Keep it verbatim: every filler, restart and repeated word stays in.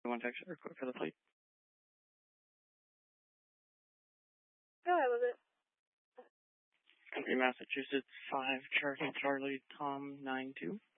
One text or quote for the flight. Yeah, I love it. Country Massachusetts five Charlie Charlie Tom nine two.